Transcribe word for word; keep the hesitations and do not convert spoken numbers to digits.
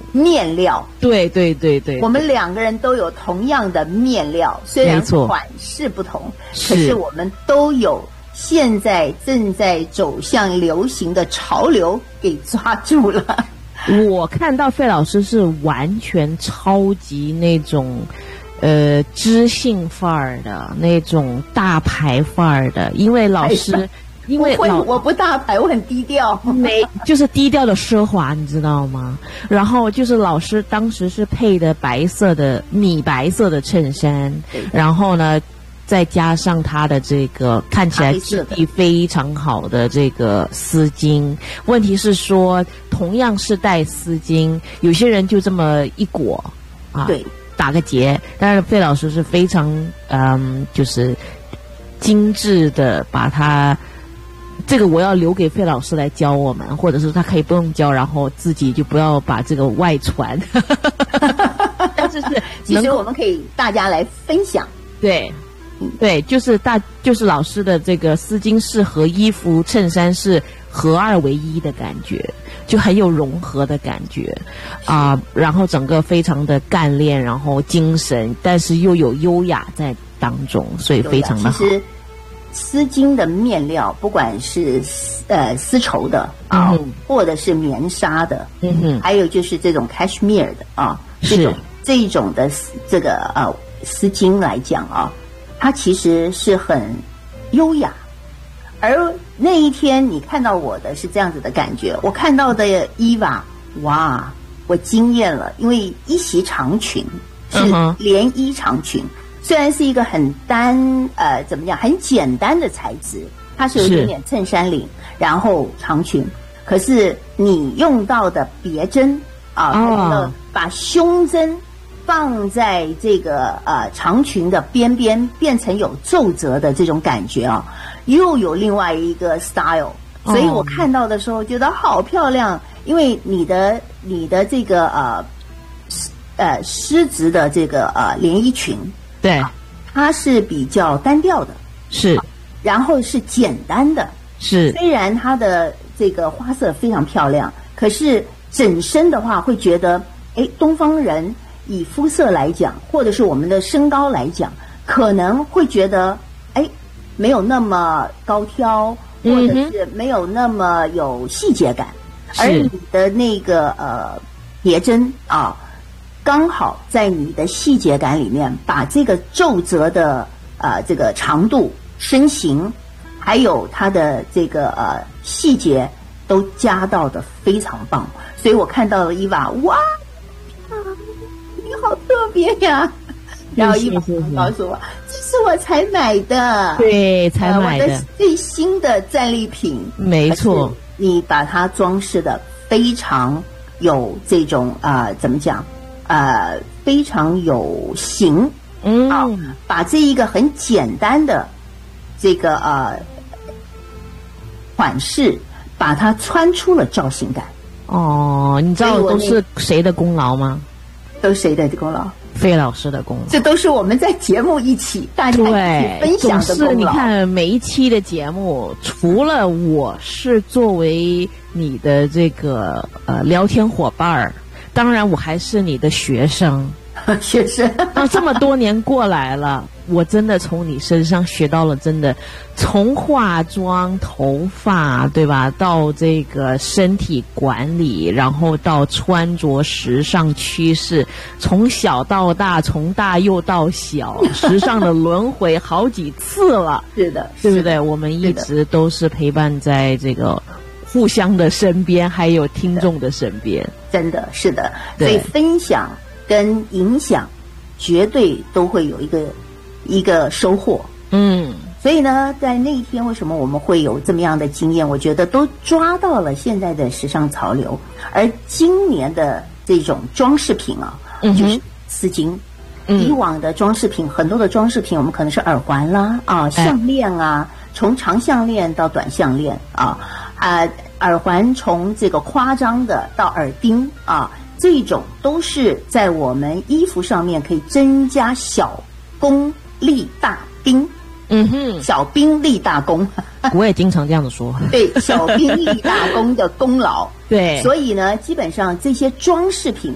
面料。 对对对对， 我们两个人都有同样的面料，虽然款式不同，可是我们都有现在正在走向流行的潮流给抓住了。 我看到费老师是完全超级那种呃知性范儿的那种大牌范儿的，因为老师因为老我不大牌，我很低调， 没就是低调的奢华，你知道吗？然后就是老师当时是配的白色的米白色的衬衫，然后呢再加上他的这个看起来质地非常好的这个丝巾。问题是说，同样是戴丝巾，有些人就这么一裹啊， 对， 打个结。但是费老师是非常嗯，就是精致的把它。这个我要留给费老师来教我们，或者是他可以不用教，然后自己就不要把这个外传。但是是， 其实我们可以大家来分享。 对，对，就是大就是老师的这个丝巾是和衣服衬衫是合二为一的感觉，就很有融合的感觉啊、呃。然后整个非常的干练，然后精神，但是又有优雅在当中，所以非常的好。 丝巾的面料，不管是呃丝绸的啊、嗯，或者是棉纱的，嗯哼，还有就是这种 cashmere 的啊，这种这一种的这个呃丝巾来讲啊，它其实是很优雅。而那一天你看到我的是这样子的感觉，我看到的伊娃，哇，我惊艳了，因为一袭长裙是连衣长裙。嗯，虽然是一个很单呃怎么讲很简单的材质，它是有一点点衬衫领，然后长裙，可是你用到的别针啊，哦，把胸针放在这个呃长裙的边边，变成有皱褶的这种感觉啊，又有另外一个 style， 所以我看到的时候觉得好漂亮，因为你的你的这个呃呃丝质的这个呃连衣裙。 对， 它是比较单调的， 是， 然后是简单的， 是。 虽然它的这个花色非常漂亮，可是整身的话会觉得，哎，东方人以肤色来讲，或者是我们的身高来讲，可能会觉得，哎，没有那么高挑，或者是没有那么有细节感，嗯，而你的那个呃别针啊。刚好在你的细节感里面，把这个皱褶的呃这个长度、身形，还有它的这个呃细节都加到的非常棒，所以我看到了伊娃，哇，啊，你好特别呀！然后伊娃告诉我，这是我才买的， 对，才买的， 呃、我的最新的战利品， 没错。 你把它装饰的非常有这种啊、呃，怎么讲？呃，非常有型，嗯，啊，把这一个很简单的这个呃款式，把它穿出了造型感。 哦，你知道都是谁的功劳吗？ 都是谁的功劳？ 费老师的功劳。 这都是我们在节目一起大家一起分享的功劳。 总是你看每一期的节目，除了我是作为你的这个呃聊天伙伴儿。当然，我还是你的学生， 学生啊，这么多年过来了，我真的从你身上学到了，真的从化妆、头发，对吧，到这个身体管理，然后到穿着时尚趋势，从小到大，从大又到小，时尚的轮回好几次了， 是的， 对不对？我们一直都是陪伴在这个互相的身边，还有听众的身边。 真的是的，所以分享跟影响绝对都会有一个一个收获。嗯，所以呢，在那一天为什么我们会有这么样的经验，我觉得都抓到了现在的时尚潮流。而今年的这种装饰品啊，嗯、就是丝巾。嗯、以往的装饰品，很多的装饰品我们可能是耳环啦啊、项链啊，从长项链到短项链啊啊。耳环从这个夸张的到耳钉啊，这种都是在我们衣服上面可以增加小功立大兵。嗯哼，小兵立大功。 我也经常这样子说。 对，小兵立大功的功劳。 对， 所以呢，基本上这些装饰品